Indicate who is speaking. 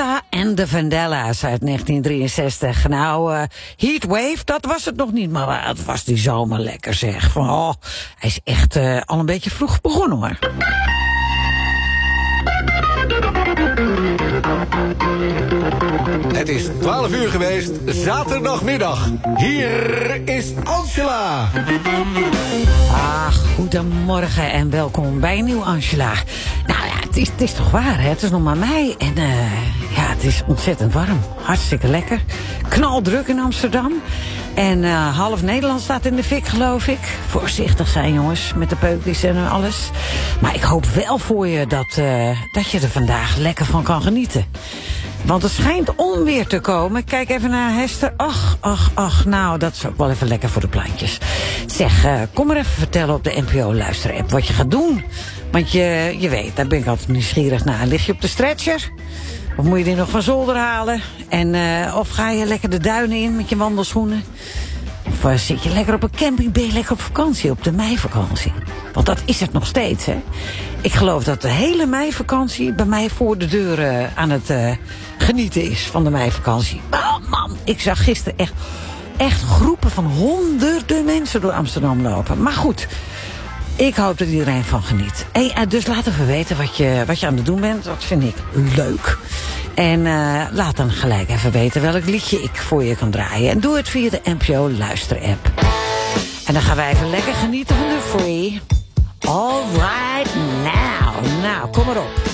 Speaker 1: Martha and the Vandellas uit 1963. Nou, Heatwave, dat was het nog niet, maar het was die zomer lekker zeg. Van, hij is echt al een beetje vroeg begonnen hoor.
Speaker 2: Het is 12 uur geweest, zaterdagmiddag. Hier is Angela.
Speaker 1: Goedemorgen en welkom bij een nieuw Angela. Nou ja, het is toch waar, hè? Het is nog maar mei en het is ontzettend warm. Hartstikke lekker. Knaldruk in Amsterdam. En half Nederland staat in de fik, geloof ik. Voorzichtig zijn, jongens, met de peukjes en alles. Maar ik hoop wel voor je dat je er vandaag lekker van kan genieten. Want het schijnt onweer te komen. Kijk even naar Hester. Ach, nou, dat is ook wel even lekker voor de plantjes. Zeg, kom maar even vertellen op de NPO-luisterapp wat je gaat doen. Want je weet, daar ben ik altijd nieuwsgierig naar. Lig je op de stretcher? Of moet je die nog van zolder halen? En of ga je lekker de duinen in met je wandelschoenen? Of zit je lekker op een camping? Ben je lekker op vakantie, op de meivakantie? Want dat is het nog steeds, hè? Ik geloof dat de hele meivakantie bij mij voor de deur aan het genieten is van de meivakantie. Oh man, ik zag gisteren echt groepen van honderden mensen door Amsterdam lopen. Maar goed, ik hoop dat iedereen van geniet. Dus laat even weten wat je aan het doen bent. Dat vind ik leuk. En laat dan gelijk even weten welk liedje ik voor je kan draaien. En doe het via de NPO luisterapp. En dan gaan wij even lekker genieten van de Free. All right now. Nou, kom maar op.